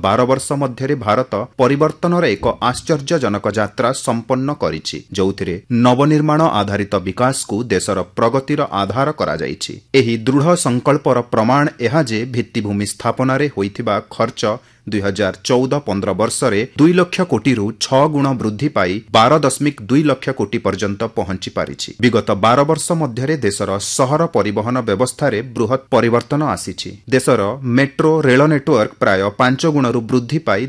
12 वर्ष मध्य भारत परिवर्तनर एक आश्चर्यजनक यात्रा संपन्न करिछि जोथिरे नवनिर्माण आधारित विकास को देशर प्रगतिर आधार करा जाइछि। एही दृढ़ संकल्पर प्रमाण एहा जे भित्तिभूमि स्थापना रे होइथिबा खर्च 2014-15 वर्ष रे 2 लाख कोटी रु 6 गुण वृद्धि पाई 12.2 लाख कोटी पर्यंत पहुंची पारिछि। विगत 12 वर्ष मध्य देशर सहर परिवहन व्यवस्था रे बृहत परिवर्तन आसीछि। देशर मेट्रो रेल नेटवर्क प्राय 5 गुण रु वृद्धि पाई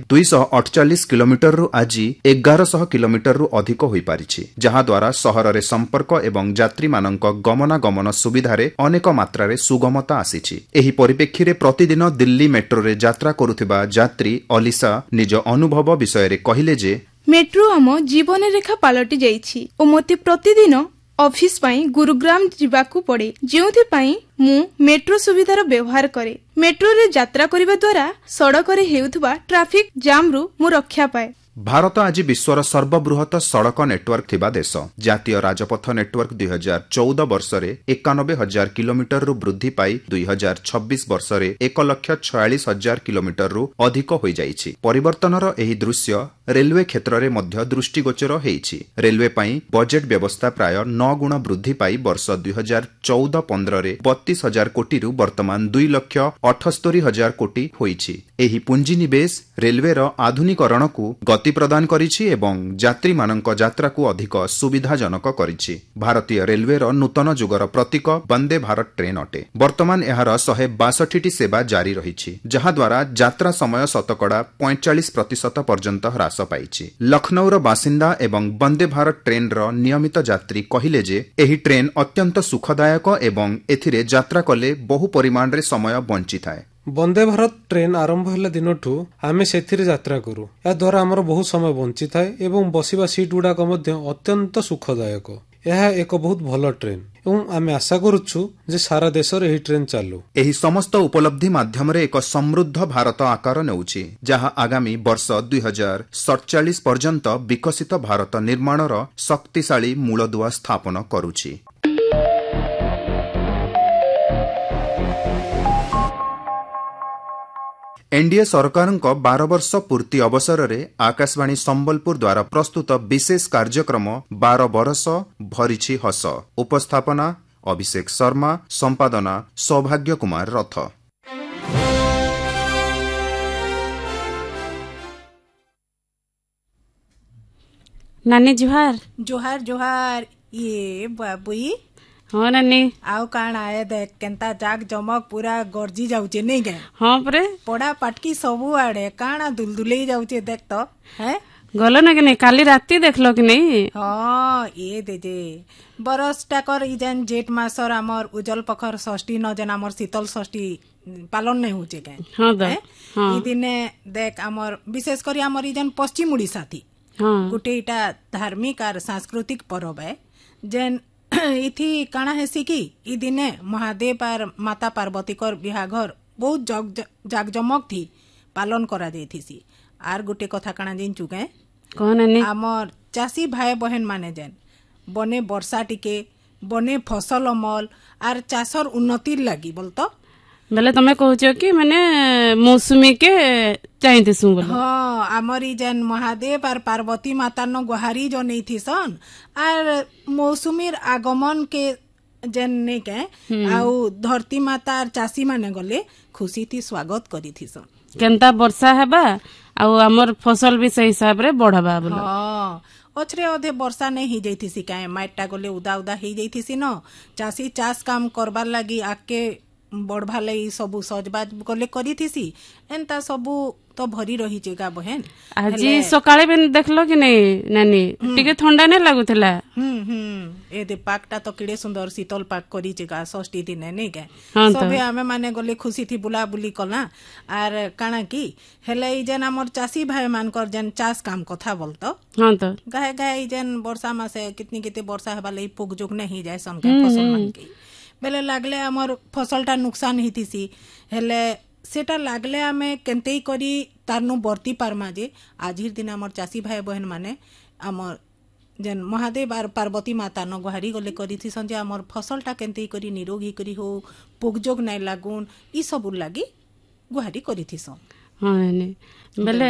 248 किलोमीटर रु आज 1100 किलोमीटर रु अधिक होई पारिछि, जहा द्वारा सहर रे संपर्क एवं यात्री मानक गमनागमन सुविधा रे अनेक मात्रा रे सुगमता आसीछि। एही परिप्रेक्षी रे प्रतिदिन दिल्ली मेट्रो रे यात्रा करुथिबा यात्री अलिसा निज अनुभव विषय रे कहिले जे मेट्रो आम जीवन रेखा पलटि जाइछि ओ मते प्रतिदिन ऑफिस पाई गुरुग्राम जिबाकू पड़े, जेउथि पाई मु मेट्रो सुविधार व्यवहार करे। मेट्रो रे यात्रा करिबा द्वारा सड़क रे हेउथबा ट्रैफिक जाम रु मु रक्षा पाए। भारत आज विश्वर सर्वबृहत सड़क नेटवर्क थिबा देश। जातीय राजपथ नेटवर्क 2014 वर्ष रे 91,000 किलोमीटर रु वृद्धि पाई 2026 वर्ष रे 1,46,000 किलोमीटर रु अधिक होई जाइछि। परिवर्तनर एही दृश्य रेलवे क्षेत्र रे मध्य दृष्टिगोचर हेइछि। रेलवे पाई बजेट व्यवस्था प्राय 9 गुण वृद्धि पाई वर्ष 2014-15 रे 32,000 कोटी रु वर्तमान 2,78,000 कोटी होइछि। एही पुंजी निवेश रेलवे रो आधुनिकरण को गति प्रदान करिछि एवं यात्री मानक यात्रा को अधिक सुविधाजनक करिछि। भारतीय रेलवे रो नूतन जुगर प्रतीक वंदे भारत ट्रेन अटे। वर्तमान एहार 162 सेवा जारी रहिछि, जहा द्वारा यात्रा समय शतकड़ा 45% पर्यंत ह्रास पाइछि। लखनऊर बासिंदा एवं वंदे भारत ट्रेन रो नियमित यात्री कहिले जे एही ट्रेन अत्यंत सुखदायक एवं एथिरे यात्रा कले बहु परिमाण रे समय बंची थाए। वंदे भारत ट्रेन आरंभ हेला दिनठू आमे सेथिरे यात्रा करू। या द्वारा हमर बहुत समय बंची थाए एवं बसिबा सीट गुडाक मध्य अत्यंत सुखदायक। यह एक बहुत भल ट्रेन एवं आमे आशा करूछु जे सारा देश रे एही ट्रेन चालू। एही समस्त उपलब्धि माध्यम रे एक समृद्ध भारत आकार नेउछि, जहा आगामी वर्ष 2047 पर्यंत विकसित भारत निर्माणर शक्तिशाली मूलदुआ स्थापन करूछि। एनडीए सरकार 12 वर्ष पूर्ति अवसर रे आकाशवाणी संबलपुर द्वारा प्रस्तुत विशेष कार्यक्रम 12 बरस भरिछि हस। उपस्थापना अभिषेक शर्मा, संपादना सौभाग्य कुमार रथ। नानी जोहार जोहार जोहार। ये बाबुई हाँ नानी आउ काण आए देख केंता जाग जमक पूरा गरजी जाउचे नहीं गए। हाँ परे पड़ा पाटकी सबु आड़े काणा दुलदुले जाउचे देख तो है गलो ना कि नहीं काली राती देखलो कि नहीं। हाँ ये देजे बरस टाकर इजेन जेठ मासर आमर उजल पखर षष्ठी न जेन आमर शीतल षष्ठी पालन नहीं होचे के। हाँ द हाँ दिने देख आमर विशेष करी आमर इजेन पश्चिम उड़ीसा थी गुटे इटा धार्मिक और सांस्कृतिक पर्व है जेन इथि काना हेसी कि ई दिने महादेव और माता पार्वती कर बिहाघर बहुत जागजमक थी पालन करा जाइथिसी। आर गुटे कथा काना जिन चुके कहनानी आमर चासी भाई बहन माने जेन बने वर्षा टिके बने फसल अमल आर चासर उन्नति लगी बोलतो बेले तमे कहूछ कि माने मौसमी के चाहिए सुन बोलो। हाँ आमरी जेन महादेव और पार्वती माता न गुहारी जो नहीं थी सन आर मौसुमीर आगमन के जेन नहीं के आउ धरती माता और चासी माने गले खुशी थी स्वागत करी थी सन केंता वर्षा हेबा आउ हमर फसल भी सही हिसाब रे बढ़ाबा बोलो। हाँ अच्छे अधे वर्षा नहीं ही जाइथी सी काए माइटा गले उदा उदा ही जाइथी सी न चासी चाष काम करबार लागी आके बढ़वा लई सबु सजबाज गले करी थीसी एंता सबु तो भरी रही जेगा बहन। आज सकाळे बेन देखलो कि नहीं नानी टिके ठंडा नहीं लागुथला। ए दे पाकटा तो किडे सुंदर शीतल पाक करी जेगा षष्ठी दिन नहीं के सबे आमे माने गले खुशी थी बुला बुली कला आर काना की हेले ई जेन हमर चासी भाई मान कर जेन चाष काम कथा बोलतो। हां तो गाय गाय जेन वर्षा मासे कितनी किते वर्षा हेबा लई पुग जुग नहीं जाय सन के फसल मान के बेले लागले हमर फसलटा नुकसान हितिसी हेले सेटा लागले आमे केनतेई करी तारनु बर्ती पारमा जे आजिर दिन हमर चासी भाई बहन माने हमर जेन महादेव और पार्वती माता न गुहारी गले करी थी संजे हमर फसलटा केनतेई करी निरोगी करी हो पुगजोग नै लागुन ई सब लागी गुहारी करी थी सन। हाँ बेले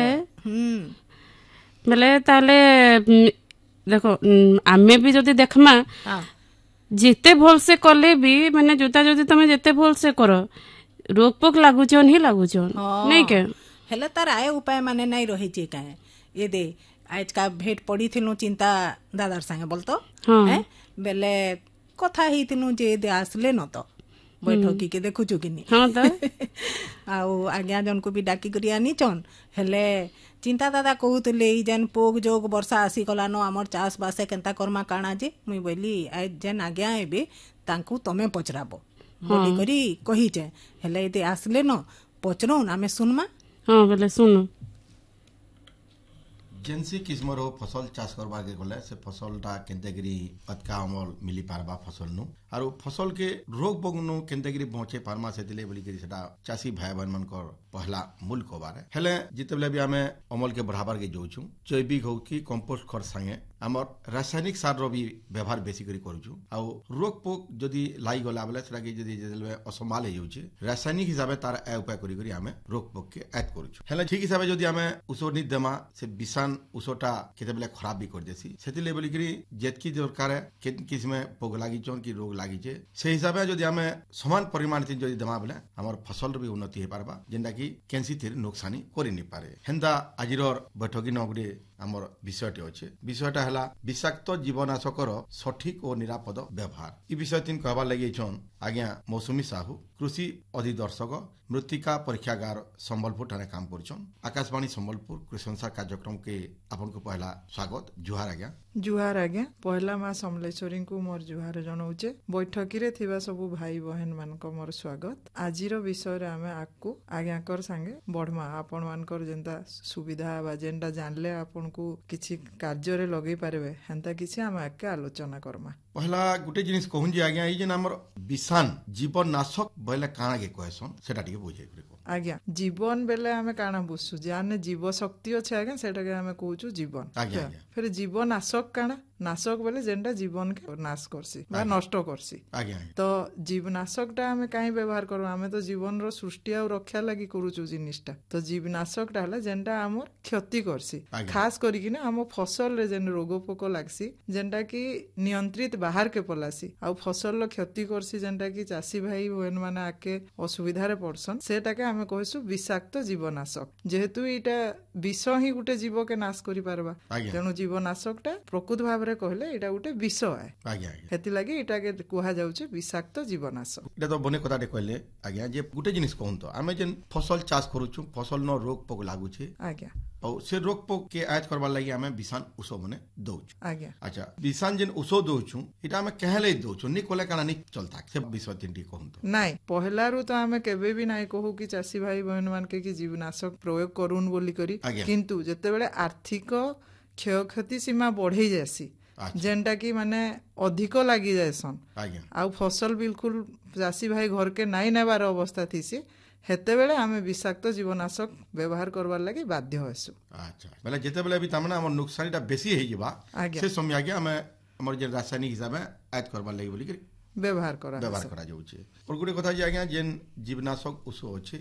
बेले ताले देखो आमे भी जदि देखमा जिते भल से कले भी माने जोता जदि तमे जिते भल से करो रोग पोक लागुचन ही लागुचन नहीं के हेले तार आए उपाय माने नहीं रही छी काहे ये दे आज का भेट पड़ी थिनु चिंता दादार संगे बोलतो बेले कथा ही थिनु जे दे आसले न तो बैठकी के देखु छु किनी हां त आउ आज्ञा जन को भी डाकी करी आनी चन हेले चिंता दादा कहूले जेन पोग जोग वर्षा आसी गला न हमर चाष बासे केनता कर्मा काना जे मुई बोली आ जेन आज्ञा एबे तांकू तमे पचराबो बोली करी कही जे हेले दे आसले न पचरौन आमे सुनमा हां बोले सुनो जेनसी किस्मर फसल चाष करवा के गले से फसलटा केनतेगिरी अतका अमल मिली पारबा फसल नु आरो फसल के रोग बोग नु केनतेगिरी बचे पारमा से दिले बोली करी सेटा चासी भाई बहन मनकर पहला मूल कोबारे हेले जितेबले भी आमे अमल के बढ़ाबार के जोछु जैविक हो कि कंपोस्ट खर संगे हमर रासायनिक सार रो भी व्यवहार बेसी करी करूछु आ रोग पोक जदी लाई गला बेले सेटा के जदी जेलवे असमाल हे जोछि रासायनिक हिसाबे तार ए उपाय करी करी आमे रोग पोक के ऐड करूछु हेले ठीक हिसाबे जदी आमे उसोनी देमा से बिसान उसोटा केतेबले खराब भी कर देसी सेति लेवल करी जेतकी दरकार है किसमें पोग लागी चोन की रोग लागी छे से हिसाबे जदी आमे समान परिमाण से जदी देमा बेले हमर फसल भी उन्नति हे पारबा जेंडा की केनसी थिर नुकसानी करि नि पारे हेंदा आजिरर बैठकी नगुडे आमर विषयटी अच्छे विषयटा हला विषाक्त जीवनाशकर सठिक और निरापद व्यवहार ई विषय तीन कहबार लगे छन आज्ञा मौसुमी साहू कृषि अधिदर्शक मृत्तिका परीक्षागार संबलपुर ठाणे काम करछन आकाशवाणी संबलपुर कृषि संसार कार्यक्रम के आपन को पहला स्वागत जुहार आज्ञा पहला मां समलेश्वरी को मोर जुहार जनाउचे बैठकी रे थिबा सबु भाई बहन मान को मोर स्वागत आजिर विषय रे आमे आकु आज्ञाकर संगे बढ़मा आपन मानकर जेंता सुविधा बा जेंटा जानले आपन को किछि कार्य रे लगै पारबे हेंता किछि आमे आके आलोचना करमा पहला गुटे जिनिस कहूं जे आज्ञा ई जे हमर विषाण जीवनाशक बोले काना के कहसन सेटा टिके बुझे आज्ञा जीवन बेले आमे काना बुझसु जाने जीव शक्ति अछि आज्ञा सेटा के आमे कहूछु जीवन फिर जीवन नाशक काना नाशक बोले जेंटा जीवन के नाश करसी बा नष्ट करसी तो जीवनाशकटा आमे काई व्यवहार करू आमे तो जीवन रो सृष्टि आ रक्षा लागि करूछु जिनिसटा तो जीवनाशकटा हला जेंटा हमर क्षति करसी खास करी कि ना हम फसल रे जेन रोग पोक लागसी जेंटा की नियंत्रित बाहर के पलासी आ फसल रो क्षति करसी जेंटा की चासी भाई बहन माने आके असुविधा रे पड़सन सेटा के आमे कहसु विषाक्त जीवनाशक जेहेतु इटा विष ही गुटे जीव के नाश करि पारबा तेनु जीवनाशकटा प्रकृत भाव रे कहले एटा गुटे विष है हेति लागि एटा के कुहा जाउचे विषाक्त जीवनाशक एटा तो बने कथाटे कहले आज्ञा जे गुटे जिनिस कहूं तो आमे जेन फसल चाष करूछु फसल न रोग पोक लागु छे आज्ञा और से रोग पोक के आयत करबा लागि आमे विषाण उषो बने दउछु आज्ञा अच्छा विषाण जेन उषो दउछु एटा आमे कहले दउछु नि कोले काना नि चलता से विषय तीनटी कहूं तो नाही पहिलारु तो आमे केबे भी नाही कहू कि चासी भाई बहन मान के कि जीवनाशक प्रयोग करून बोली करी किंतु जते बेले आर्थिक क्षयक्षति सीमा बढ़ई जासी जेनटा की माने अधिक लागि जायसन आ फसल बिल्कुल चासी भाई घर के नाई नेबार अवस्था थीसी हेते बेले आमे विषाक्त जीवनाशक व्यवहार करबार लागि बाध्य होसु अच्छा बेले जेते बेले भी तामना हमर नुकसानटा बेसी हे जिबा से समय आगे हमें हमर जे रासायनिक हिसाबे आयत करबार लागि बोली व्यवहार करा जाउछे और गुटे कथा जे आज्ञा जेन जीवनाशक उस अच्छे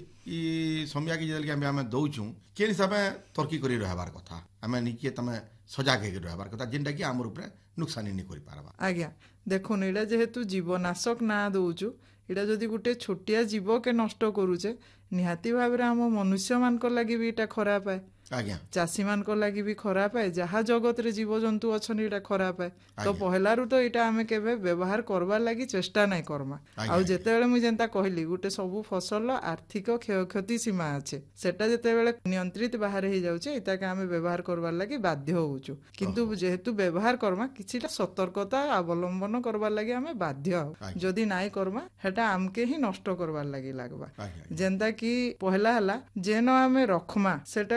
ई समय के जल के हमें दउछु के हिसाबे तर्की करी रहबार कथा हमें निके तमे सजाग हे रहबार कथा जेनटा कि हमर ऊपर नुकसान नहीं करि पारबा आज्ञा देखो एटा जेहेतु जीवनाशक ना दउछु एटा जदि गुटे छोटिया जीव के नष्ट करूचे निहाती भाव रे हम मनुष्य मान को लागि भी एटा खराब है आज्ञा चासी मान को लागि भी खराब है जहा जगत रे जीव जंतु अछन एटा खराब है तो पहलारु तो एटा हमें केबे व्यवहार करबा लागि चेष्टा नै करमा आ जेते बेले मु जेंता कहली गुटे सब फसल आर्थिक क्षयक्षति सीमा আছে सेटा जेते बेले नियंत्रित बाहर हे जाउचे एटा के हमें व्यवहार करबा लागि बाध्य होउछु किंतु जेहेतु व्यवहार करमा किछिटा सतर्कता अवलंबन करबा लागि हमें बाध्य जदी नाइ करमा हेटा हमके ही नष्ट करबा लागि लागबा जेंता कि पहला हला जेनो हमें रखमा सेटा गुटे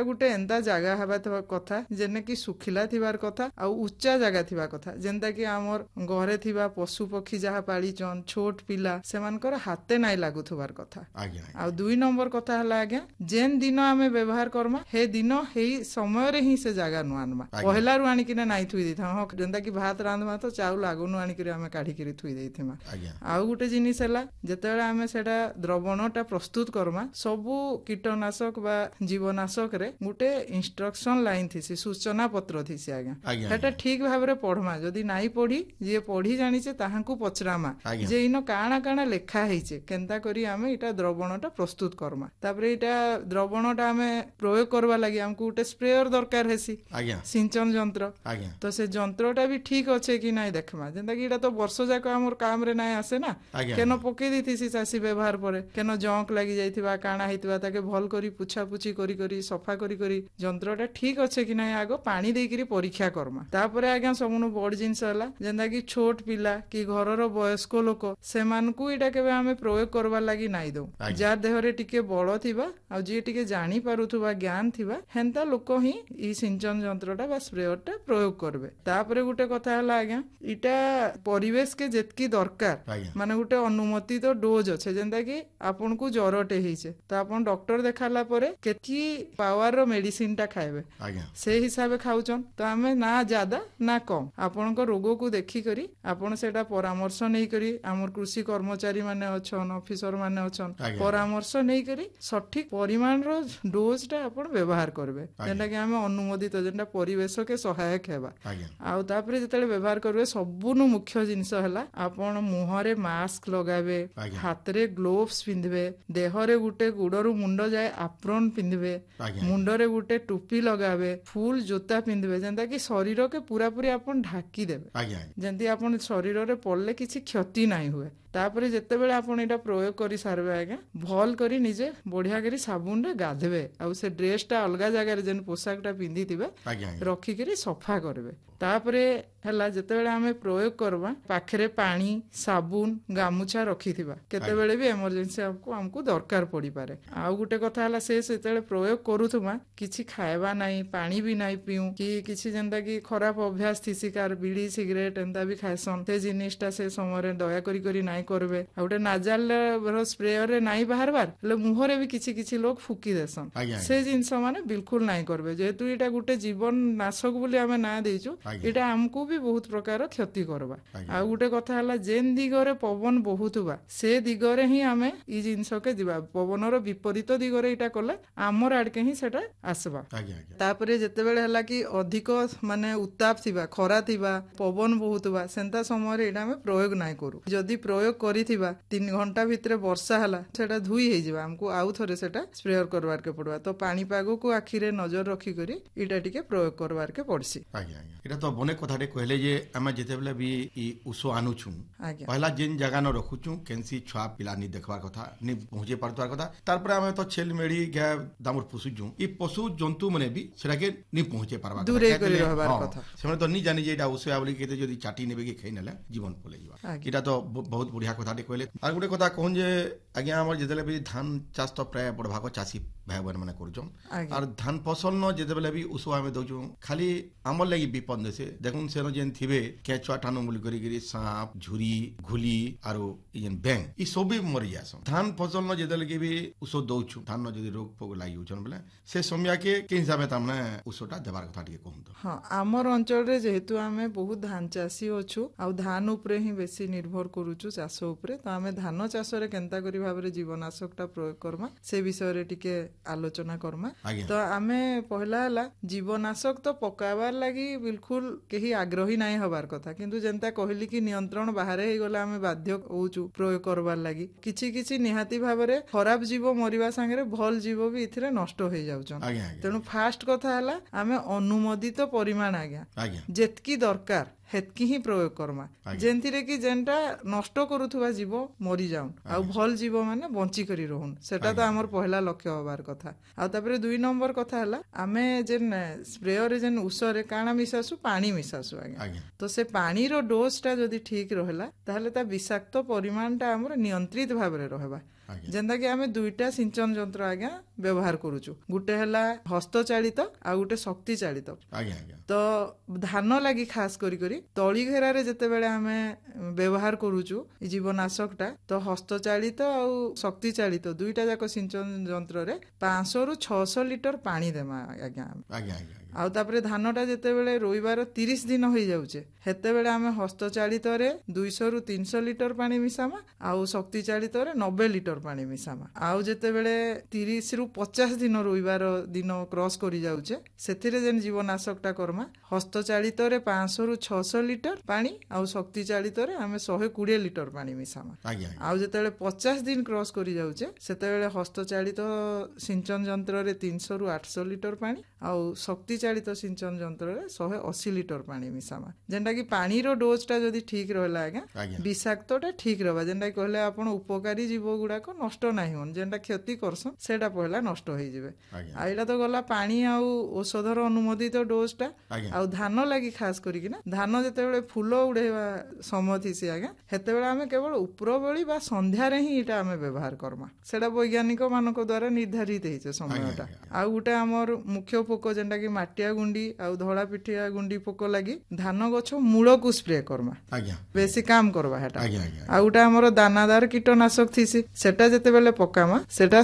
ଏନ୍ତା ଜାଗା ହେବା କଥା ଯେନେ କି ଶୁଖିଲା ଥିବାର କଥା ଆଉ ଉଚ୍ଚା ଜାଗା ଥିବା କଥା, ଯେନ୍ତା କି ଆମର ଘରେ ଥିବା ପଶୁ ପକ୍ଷୀ ଯାହା ପାଳିଛନ୍ ଛୋଟ ପିଲା ସେମାନଙ୍କର ହାତେ ନାଇଁ ଲାଗୁଥିବାର କଥା। ଆଉ 2 ନମ୍ବର କଥା ହେଲା ଆଜ୍ଞା ଯେନ୍ ଦିନ ଆମେ ବ୍ୟବହାର କରମା ହେ ଦିନ ହେଇ ସମୟରେ ହିଁ ସେ ଜାଗା ନୁ ଆନମା, ପହିଲାରୁ ଆଣିକିନା ନାଇଁ ଥୁଇ ଦେଇଥା। ହଁ ଯେନ୍ତା କି ଭାତ ରାନ୍ଧମା ତ ଚାଉଳ ଆଗୁନୁ ଆଣିକିରି ଆମେ କାଢିକିରି ଥୁଇ ଦେଇଥିମା। ଆଉ ଗୋଟେ ଜିନିଷ ହେଲା ଯେତେବେଳେ ଆମେ ସେଟା ଦ୍ରବଣଟା ପ୍ରସ୍ତୁତ କରମା ସବୁ କୀଟନାଶକ ବା ଜୀବନାଶକରେ ଗୋଟେ ଇନଷ୍ଟ୍ରକ୍ସନ ଲାଇନ ଥିସି, ସୂଚନା ପତ୍ର ଥିସି ଆଜ୍ଞା। ସେଟା ଠିକ ଭାବରେ ପଢମା, ଯଦି ନାଇଁ ପଢି ଯିଏ ପଢି ଜାଣିଛେ ତାହାଙ୍କୁ ପଚରାମା ଯେ ଇନ କାଣା କାଣା ଲେଖା ହେଇଛେ, କେନ୍ତା କରି ଆମେ ଏଇଟା ଦ୍ରବଣଟା ପ୍ରସ୍ତୁତ କରମା। ତାପରେ ଏଇଟା ଦ୍ରବଣଟା ଆମେ ପ୍ରୟୋଗ କରବା ଲାଗି ଆମକୁ ଗୋଟେ ସ୍ପ୍ରେୟର ଦରକାର ହେସି, ସିଞ୍ଚନ ଯନ୍ତ୍ର। ତ ସେ ଯନ୍ତ୍ରଟା ବି ଠିକ ଅଛେ କି ନାଇଁ ଦେଖମା, ଯେନ୍ତା କି ଏଇଟା ତ ବର୍ଷ ଯାକ ଆମର କାମରେ ନାଇଁ ଆସେ ନା, କେନ ପକେଇ ଦେଇଥିସି ଚାଷୀ ବ୍ୟବହାର ପରେ କେନ ଜଙ୍କ ଲାଗି ଯାଇଥିବା କାଣା ହେଇଥିବା ତାକେ ଭଲ କରି ପୁଛାପୁଛି କରି କରି ସଫା କରି କରି ଯନ୍ତ୍ରଟା ଠିକ ଅଛେ କି ନାଇଁ ଆଗ ପାଣି ଦେଇକିରି ପରୀକ୍ଷା କରମା। ତାପରେ ଆଜ୍ଞା ସବୁନୁ ବଡ ଜିନିଷ ହେଲା ଯେନ୍ତା କି ଛୋଟ ପିଲା କି ଘରର ବୟସ୍କ ଲୋକ ସେମାନଙ୍କୁ ଏଇଟା କେବେ ଆମେ ପ୍ରୟୋଗ କରବାର ଲାଗି ନାଇଁ ଦଉ। ଯାର ଦେହରେ ଟିକେ ବଳ ଥିବା ଆଉ ଯିଏ ଟିକେ ଜାଣି ପାରୁଥିବା ଜ୍ଞାନ ଥିବା ହେନ୍ତା ଲୋକ ହିଁ ଇ ସିଞ୍ଚନ ଯନ୍ତ୍ରଟା ବା ସ୍ପ୍ରେୟରଟା ପ୍ରୟୋଗ କରିବେ। ତାପରେ ଗୋଟେ କଥା ହେଲା ଆଜ୍ଞା ଇଟା ପରିବେଶ କେ ଯେତକି ଦରକାର ମାନେ ଗୋଟେ ଅନୁମତି ତ ଡୋଜ ଅଛେ, ଯେନ୍ତା କି ଆପଣଙ୍କୁ ଜ୍ୱରଟେ ହେଇଛେ ତ ଆପଣ ଡକ୍ଟର ଦେଖାଲା ପରେ କେତକି ପାୱାର ର ମେଡିସିନ ଟା ଖାଇବେ ସେ ହିସାବରେ ଖାଉଛନ୍। ତ ଆମେ ନା ज्यादा ନା କମ ଆପଣଙ୍କ ରୋଗକୁ ଦେଖିକରି ଆପଣ ସେଟା ପରାମର୍ଶ ନେଇକରି ଆମର କୃଷି କର୍ମଚାରୀ ମାନେ ଅଛନ୍, ଅଫିସର ମାନେ ଅଛନ୍, ପରାମର୍ଶ ନେଇକରି ସଠିକ ପରିମାଣର ଡୋଜ ଟା ଆପଣ ବ୍ୟବହାର କରିବେ, ଯେନ୍ଟା କି ଆମେ ଅନୁମୋଦିତ ଯେନ୍ଟା ପରିବେଶକେ ସହାୟକ ହେବା। ଆଉ ତାପରେ ଯେତେବେଳେ ବ୍ୟବହାର କରିବେ ସବୁନୁ ମୁଖ୍ୟ ଜିନିଷ ହେଲା ଆପଣ ମୁହଁରେ ମାସ୍କ ଲଗାବେ, ହାତରେ ଗ୍ଲୋଭ୍ସ ପିନ୍ଧିବେ, ଦେହରେ ଗୋଟେ ଗୋଡରୁ ମୁଣ୍ଡ ଯାଏ ଆପ୍ରୋନ ପିନ୍ଧିବେ, ମୁଣ୍ଡରେ ଗୋଟେ ଟୋପି ଲଗାବେ, ଫୁଲ ଜୋତା ପିନ୍ଧିବେ, ଯେନ୍ତା କି ଶରୀରକେ ପୁରାପୁରି ଆପଣ ଢାକି ଦେବେ, ଯେମିତି ଆପଣ ଶରୀରରେ ପଡିଲେ କିଛି କ୍ଷତି ନାହିଁ ହୁଏ। ତାପରେ ଯେତେବେଳେ ଆପଣ ଏଇଟା ପ୍ରୟୋଗ କରି ସାରିବେ ଆଜ୍ଞା ଭଲ କରି ନିଜେ ବଢିଆ କରି ସାବୁନରେ ଗାଧବେ, ଆଉ ସେ ଡ୍ରେସଟା ଅଲଗା ଜାଗାରେ ଯେନ୍ ପୋଷାକଟା ପିନ୍ଧିଥିବେ ରଖିକିରି ସଫା କରିବେ। ତାପରେ ହେଲା ଯେତେବେଳେ ଆମେ ପ୍ରୟୋଗ କରିବା ପାଖରେ ପାଣି ସାବୁନ ଗାମୁଛା ରଖିଥିବା, କେତେବେଳେ ବି ଏମରଜେନ୍ସି ଆମକୁ ଦରକାର ପଡିପାରେ। ଆଉ ଗୋଟେ କଥା ହେଲା ସେ ସେତେବେଳେ ପ୍ରୟୋଗ କରୁଥିବା କିଛି ଖାଇବା ନାହିଁ, ପାଣି ବି ନାହିଁ ପିଉ କି କିଛି ଯେନ୍ତା କି ଖରାପ ଅଭ୍ୟାସ ଥିସି କାର ବିଡି ସିଗରେଟ ଏନ୍ତା ବି ଖାଇସନ୍, ସେ ଜିନିଷଟା ସେ ସମୟରେ ଦୟା କରି କରି ନାଇଁ କରିବେ। ଆଉ ଗୋଟେ ନାଜାଲ ସ୍ପ୍ରେୟରରେ ନାଇଁ ବାହାରବାର ହେଲେ ମୁହଁରେ ବି କିଛି କିଛି ଲୋକ ଫୁକି ଦେସନ୍, ସେ ଜିନିଷ ମାନେ ବିଲକୁଲ ନାଇଁ କରିବେ। ଯେହେତୁ ଏଇଟା ଗୋଟେ ଜୀବନ ନାଶକ ବୋଲି ଆମେ ନାଁ ଦେଇଛୁ, ଏଇଟା ଆମକୁ ବି ବହୁତ ପ୍ରକାର କ୍ଷତି କରବା। ଆଉ ଗୋଟେ କଥା ହେଲା ଯେନ୍ ଦିଗରେ ପବନ ବହୁଥିବା ସେ ଦିଗରେ ହିଁ ଆମେ ଇ ଜିନିଷକେ ଯିବା, ପବନର ବିପରୀତ ଦିଗରେ ଏଇଟା କଲେ ଆମର ଆଡକେ ହିଁ ସେଟା ଆସିବା। ତାପରେ ଯେତେବେଳେ ହେଲା କି ଅଧିକ ମାନେ ଉତ୍ତାପ ଥିବା ଖରା ଥିବା ପବନ ବହୁଥିବା ସେନ୍ତା ସମୟରେ ଏଇଟା ଆମେ ପ୍ରୟୋଗ ନାଇଁ କରୁ। ଯଦି ପ୍ରୟୋଗ କରିଥିବା 3 ଘଣ୍ଟା ଭିତରେ ବର୍ଷା ହେଲା ସେଟା ଧୋଇ ହେଇଯିବା, ଆମକୁ ଆଉ ଥରେ ସେଟା ସ୍ପ୍ରେୟର କରବାରକେ ପଡବା। ତ ପାଣିପାଗକୁ ଆଖିରେ ନଜର ରଖିକରି ଏଇଟା ଟିକେ ପ୍ରୟୋଗ କରବାରକେ ପଡସି। ଏଇଟା ତ ବନେ କଥାଟେ କହିଲେ ଯେ ଆମେ ଯେତେବେଳେ ବି ଇ ଉଷ ଆଣୁଛୁ ପହଲା ଯେନ୍ ଜାଗା ନ ରଖୁଛୁ କେନସି ଛୁଆ ପିଲା ନି ଦେଖବାର କଥା ନି ପହଞ୍ଚି ପାରୁଥିବାର କଥା, ତାରପରେ ଆମେ ତ ଛେଲ ମେଢି ଗାଏ ଦାମର ପୋଷୁଛୁ, ଇ ପଶୁ ଜନ୍ତୁ ମାନେ ବି ସେଟାକେ ନି ପହଞ୍ଚି ପାରବା କଥା, ସେମାନେ ତ ନି ଜାନି ଯେ ଏଇଟା ଉଷ ବୋଲି କେତେ ଯଦି ଚାଟି ନେବେ କି ଖାଇ ନେଲେ ଜୀବନ ପଳେଇ ଯିବା। ଏଇଟା ତ ବହୁତ ବଢିଆ କଥାଟେ କହିଲେ। আর গোটে কথা কহন যে আজ্ঞা আমার যেতবে বি ধান চাষ তো প্রায় বড় ভাগ চাষী ভাই বোন মানে করছন, আর ধান ফসল ন যেতবে বি উষ আমি দৌছু খালি আমার লাগি বিপদ দেছে। দেখুন সেন যেন থিবে কেঁচুয়া টানু বলি করি সাপ ঝুরি ঘুলি আর যেন ব্যাং ই সবই মরি যাসন। ধান ফসল ন যেতবে বি উষ দৌছু ধান ন যদি রোগ ফোগ লাগি যাচ্ছেন বেলে সে সময়কে কি হিসাবে তার উষটা দেবার কথা টিকে কহতো। হ্যাঁ আমার অঞ্চলের যেহেতু আমি বহুত ধান চাষী অছু আর ধান উপরে হি বেশি নির্ভর করুছু চাষ উপরে, তো আমি ধান চাষরে কেন্তা করি ভাবে জীবনাশকটা প্রয়োগ করমা সে বিষয়ে টিকে আলোচনা করমা। তো আমি পহলা হলা জীবনাশক তো পকাবার লাগি বিলকুল কেহি আগ্রহী নাই হবার কথা, কিন্তু যেন্তা কহিলি কি নিয়ন্ত্রণ বাহারে হইগলে আমি বাধ্য হউছু প্রয়োগ করবার লাগি। কিছু কিছু নিহাতি ভাবে খরাপ জীব মরিবা সাংরে ভাল জীব বি এথিরে নষ্ট হয়ে যাউছন। তেণু ফার্স্ট কথা হলা আমি অনুমোদিত পরিমাণ আজ্ঞা যেতকি দরকার হেতকি হি প্রয়োগ করমা, যেন্তিরে কি যেনটা নষ্ট করুথুবা জীব মরি যাউন আর ভাল জীব মানে বঞ্চি করি রহুন, সেটা তো আমার পহলা লক্ষ্য হবার কথা। আর তারপরে 2 নম্বর কথা হলা আমি যেন স্প্রেয়রে যেন উষরে কাଣା মিশাসু পানি মিশাসু আজ্ঞা, তো সে পানির ডোজটা যদি ঠিক রহলা তাহলে তা বিষাক্ত পরিমাণটা আমার নিয়ন্ত্রিত ভাবে রহবা। যেন্তা কি আমি 2টা সিঞ্চন যন্ত্র আজ্ঞা ବ୍ୟବହାର କରୁଛୁ। ଗୋଟେ ହେଲା ହସ୍ତଚାଳିତ ଆଉ ଗୋଟେ ଶକ୍ତି ଚାଳିତ। ତ ଧାନ ଲାଗି ଖାସ କରି ତଳି ଘେରାରେ ଯେତେବେଳେ ଆମେ ବ୍ୟବହାର କରୁଛୁ ଜୀବନାଶକଟା, ତ ହସ୍ତଚାଳିତ ଆଉ ଶକ୍ତି ଚାଳିତ ଦୁଇଟା ଯାକ ସିଞ୍ଚନ ଯନ୍ତ୍ରରେ 500 ରୁ 600 ଲିଟର ପାଣି ଦେମା ଆଜ୍ଞା। ଆଉ ତାପରେ ଧାନଟା ଯେତେବେଳେ ରୋଇବାର 30 ଦିନ ହେଇଯାଉଛେ ସେତେବେଳେ ଆମେ ହସ୍ତଚାଳିତରେ 200 ରୁ 300 ଲିଟର ପାଣି ମିଶାମା ଆଉ ଶକ୍ତି ଚାଳିତରେ 90 ଲିଟର ପାଣି ମିଶାମା। ଆଉ ଯେତେବେଳେ 30 ରୁ 50 ଦିନ ରୋଇବାର ଦିନ କ୍ରସ୍ କରି ଯାଉଛେ ସେଥିରେ ଯେନ୍ ଜୀବନାଶକଟା କର୍ମା ହସ୍ତଚାଳିତରେ 500 ରୁ 600 ଲିଟର ପାଣି ଆଉ ଶକ୍ତି ଚାଳିତରେ ଆମେ 120 ଲିଟର ପାଣି ମିଶାମା। ଆଉ ଯେତେବେଳେ 50 ଦିନ କ୍ରସ୍ କରି ଯାଉଛେ ସେତେବେଳେ ହସ୍ତଚାଳିତ ସିଞ୍ଚନ ଯନ୍ତ୍ରରେ 300 ରୁ 800 ଲିଟର ପାଣି ଆଉ ଶକ୍ତି ଚାଳିତ ସିଞ୍ଚନ ଯନ୍ତ୍ରରେ 180 ଲିଟର ପାଣି ମିଶାମା। ଯେନ୍ଟା କି ପାଣିର ଡୋଜଟା ଯଦି ଠିକ ରହିଲା ଆଜ୍ଞା ବିଷାକ୍ତଟା ଠିକ ରହିବା। ଯେନ୍ଟା କହିଲେ ଆପଣ ଉପକାରୀ ଜୀବ ଗୁଡାକ ନଷ୍ଟ ନାହିଁ ହୁଅନ୍, ଯେନ୍ଟା କ୍ଷତି କରସନ୍ ସେଟା ପହିଲା ନଷ୍ଟ ହେଇଯିବେ। ଆଉ ଏଇଟା ତ ଗଲା ପାଣି ଆଉ ଔଷଧର ଅନୁମୋଦିତ ଡୋଜଟା। ଆଉ ଧାନ ଲାଗି ଖାସ କରିକିନା ଧାନ ଯେତେବେଳେ ଫୁଲ ଉଡେଇବା ସମୟ ଥିସି ଆଜ୍ଞା ସେତେବେଳେ ଆମେ କେବଳ ଉପରବେଳି ବା ସନ୍ଧ୍ୟାରେ ହିଁ ଏଇଟା ଆମେ ବ୍ୟବହାର କରମା। ସେଟା ବୈଜ୍ଞାନିକ ମାନଙ୍କ ଦ୍ୱାରା ନିର୍ଦ୍ଧାରିତ ହେଇছে ସମୟଟା। ଆଉ ଗୋଟେ ଆମର ମୁଖ୍ୟ ପୋକ ଯେନ୍ଟା କି ମାଟିଆ ଗୁଣ୍ଡି ଆଉ ଧଳା ପିଠିଆ ଗୁଣ୍ଡି ପୋକ ଲାଗି ଧାନ ଗଛ ମୂଳକୁ ସ୍ପ୍ରେ କରମା, ବେଶୀ କାମ କରବା ହେଟା। ଆଉ ଗୋଟେ ଆମର ଦାନାଦାର କୀଟନାଶକ ଥିସି ସେଟା ଯେତେବେଳେ ପକାମା ସେଟା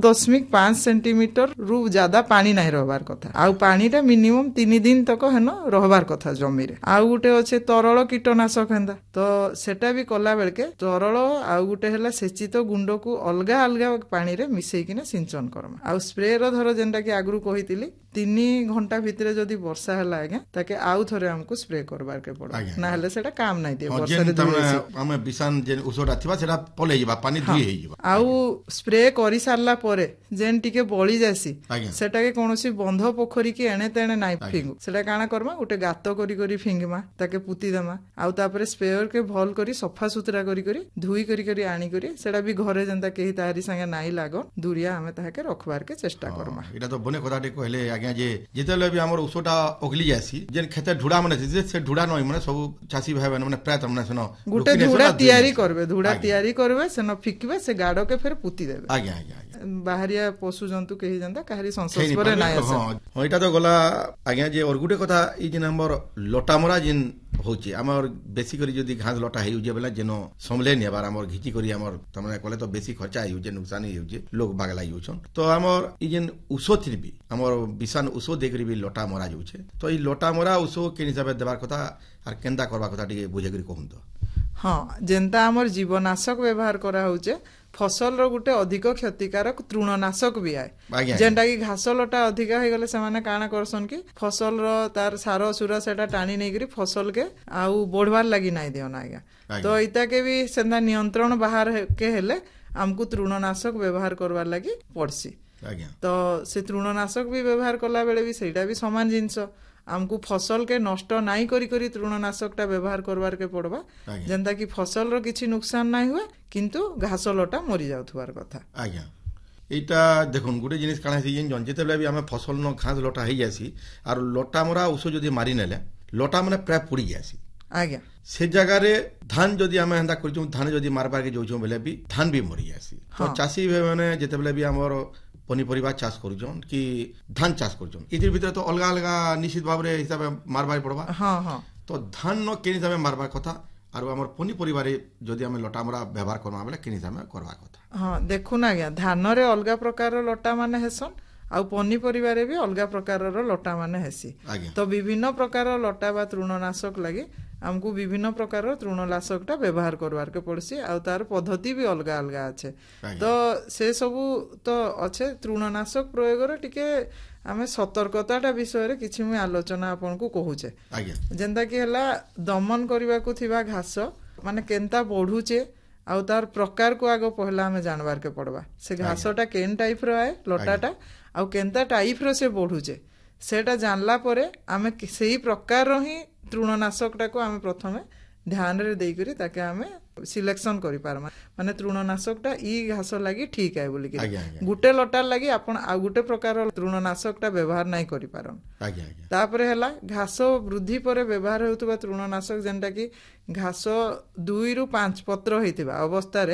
7.5 ସେଣ୍ଟିମିଟର ରୁ ज्यादा पानी नहीं रहबार कथा। आउ पानीटा मिनिमम 3 दिन तक हेन रहबार कथा जमीरे। आउ गुटे अच्छे तरल कीटनाशक हेंदा तो सेटा भी कला बेलके तरल आउ गुटे हैला सेचित गुंड को अलगा अलगा पानी रे मिसई किने सिंचन करमा। आउ स्प्रे रो धर जेंटा कि आगरु कहितिली 3 घंटा भितरे जदी वर्षा हैला आगे ताके आउ थरे हमको स्प्रे करबार के पड़ो ना हले सेटा काम नहीं दिए। वर्षा रे हम बिसान जे उसोटा थिबा सेटा पले जिबा पानी धुई हे जिबा। आउ स्प्रे करि सारला परे जेन टिके बळी जासी सेटा के कोनोसी बंध पोखरी की एणे तेणे नाइ फिंगु। सेटा काना करमा उटे गात करी करी फिंगमा ताके पुती देमा। आउ तापरे स्प्रेयर के भल करी सफा सुतरा करी करी धुई करी करी आनी करी सेटा भी घरे जेंता केही तारी संगे नाइ लागो दूरिया हमें ताके रखबार के चेष्टा करमा। एटा तो बने कथाटे कहले आज्ञा जे जेतेले भी हमर उसोटा ओगली जासी जेन खेते ढुडा माने से ढुडा नय माने सब चासी भाई माने प्राय तमने सनो गुटे ढुडा तयारी करबे धुडा तयारी करबे सेनो फिकबे से गाडो के फिर पुती देबे। आज्ञा आज्ञा बाहरिया पशु जंतु केही जंता काहरी संस्पर्श करे नाइ आसे। हां एटा तो गला आज्ञा जे और गुटे कथा ई जेन हमर लटामरा जेन होची हमर बेसी करी जदी घास लटा हेउ जे बेला जेनो समले नेबार हमर घिची करी हमर तमने कहले तो बेसी खर्चा हेउ जे नुकसान हेउ जे लोग बागला होछन। तो हमर ई जेन उषो थिबी हमर बिसान उषो देखरी भी लटा मरा जाउछे। तो ई लटा मरा उषो के हिसाबे देबार कथा आर केंदा करबा कथा टिके बुझे करी कहूं। तो हां जेंता हमर जीवनाशक व्यवहार करा होचे फसल रो गुटे अधिक क्षतिकारक तृणनाशक भी आए जेंटा कि घास लटा अधिक हो गले से माने काना करसन कि फसल रो तार सारो सुरा सेटा टाणी नै करी फसल के आउ बढ़वार लागि नाइ दियो ना आज्ञा। तो इता के भी सेंदा नियंत्रण बाहर के हेले हमकु तृणनाशक व्यवहार करवार लागि पड़सी। तो से तृणनाशक भी व्यवहार कला बेले भी सेटा भी समान जिंस हमको फसल के नष्ट नाई करी करी तृणनाशक टा व्यवहार करवार के पड़बा जेंता कि फसल रो किछि नुकसान नाइ हुए किंतु घास लटा मरि जाउथवार कथा। आज्ञा एटा देखुन गुटे जिनिस काना सी जेन जेतेबेला भी हमें फसल न घास लटा हे जासी आर लटा मरा उस जदी मारी नेले लटा माने प्राय पुड़ी जासी। आज्ञा से जगह रे धान जदी हमें हंदा करजु धान जदी मारबार के जोजु बेले भी धान भी मरि जासी। तो चासी माने जेतेबेला भी हमर पनीपरिया चाष करूछन कि धान चाष करूछन इधर भीतर तो अलग अलग निश्चित भाव रे हिसाब मारबार पड़बा। हां हां तो धान न के हिसाब मारबार कथा आरो हमर पनीपरिया रे जदी हम लटामरा व्यवहार करबा बेले के हिसाब करबा कथा। हां देखु ना गया धान रे अलग प्रकार रो लटा माने हेसन आउ पनीपरिया रे भी अलग प्रकार रो लटा माने हेसी। तो विभिन्न प्रकार लटा बा तृणनाशक लागि हमको विभिन्न प्रकार तृणनाशक टा व्यवहार करवार के पड़सी आ तार पद्धति भी अलग अलग अच्छे। तो से सब तो अच्छे तृणनाशक प्रयोग रे टिके आमे सतर्कता विषय रे किछि मु आलोचना आपन को कहूचे जेंता कि हला दमन करबा को थिबा घास माने केनता बढ़ुचे आ तार प्रकार को आगो पहला हमें जानबार के पड़बा से घासटा केन टाइप रो आए लटाटा आ केनता टाइप रो से बढ़ुचे सेटा जानला परे आमे सेही प्रकार रो ही तृणनाशकटा को आमे प्रथमे ध्यान रे देई करी ताके आमे सिलेक्शन करि पारमा माने तृणनाशकटा ई घास लागि ठीक है बोली कि गुटे लटार लागि आपण आ गुटे प्रकार तृणनाशकटा व्यवहार नाही करि पारन। तापरे हला घास वृद्धि परे व्यवहार हेउतबा तृणनाशक जेंटा कि घास 2 ରୁ 5 पत्र हेतिबा अवस्था रे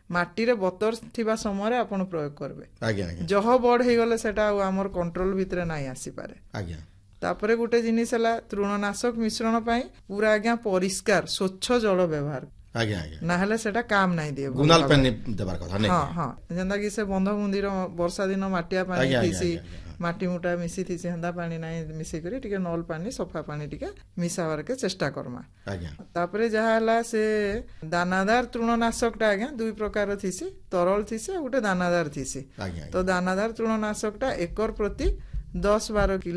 ମାଟିରେ ବତର ଥିବା ସମୟରେ ଆପଣ ପ୍ରୟୋଗ କରିବେ। ଆଜ୍ଞା ଆଜ୍ଞା ଜହ ବଢ ହେଇଗଲେ ସେଟା ଆଉ ଆମର କଣ୍ଟ୍ରୋଲ ଭିତରେ ନାଇଁ ଆସିପାରେ। ଆଜ୍ଞା ତାପରେ ଗୋଟେ ଜିନିଷ ହେଲା ତୃଣନାଶକ ମିଶ୍ରଣ ପାଇଁ ପୁରା ଆଜ୍ଞା ପରିଷ୍କାର ସ୍ୱଚ୍ଛ ଜଳ ବ୍ୟବହାର ଆଜ୍ଞା ଆଜ୍ଞା ନାହେଲେ ସେଟା କାମ ନାଇଁ ଦିଏ ଗୁନାଲ ପାନି ଦେବାର କଥା ନାଇଁ। ହଁ ହଁ ଯେନ୍ତା କି ସେ ବନ୍ଧ ବୁନ୍ଦିର ବର୍ଷା ଦିନ ମାଟିଆ ପାଣି ଆଜ୍ଞା, ଆଜ୍ଞା, ଥିସି ଆଜ୍ଞା, ଆଜ୍ଞା। ମାଟି ମୁଟା ମିଶିଥିସି ହେନ୍ତା ପାଣି ନାଇଁ ମିଶିକରି ଟିକେ ନଲ ପାଣି ସଫା ପାଣି ଟିକେ ମିଶାବାରକେ ଚେଷ୍ଟା କରମା। ଆଜ୍ଞା ତାପରେ ଯାହା ହେଲା ସେ ଦାନାଦାର ତୃଣନାଶକଟା ଆଜ୍ଞା ଦୁଇ ପ୍ରକାର ଥିସି, ତରଳ ଥିସି ଆଉ ଗୋଟେ ଦାନାଦାର ଥିସି। ଆଜ୍ଞା ତ ଦାନାଦାର ତୃଣନାଶକଟା ଏକର ପ୍ରତି 10-12 କିଲୋ